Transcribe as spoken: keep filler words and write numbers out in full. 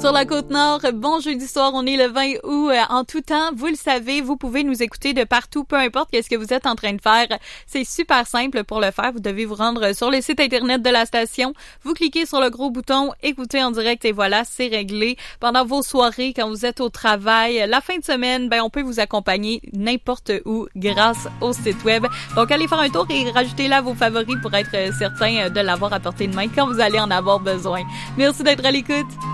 Sur la Côte-Nord, bon jeudi soir, on est le vingt août. Euh, en tout temps, vous le savez, vous pouvez nous écouter de partout, peu importe qu'est-ce que vous êtes en train de faire. C'est super simple pour le faire. Vous devez vous rendre sur le site internet de la station. Vous cliquez sur le gros bouton « Écouter en direct » et voilà, c'est réglé. Pendant vos soirées, quand vous êtes au travail, la fin de semaine, ben on peut vous accompagner n'importe où grâce au site web. Donc, allez faire un tour et rajoutez là vos favoris pour être certain de l'avoir à portée de main quand vous allez en avoir besoin. Merci d'être à l'écoute.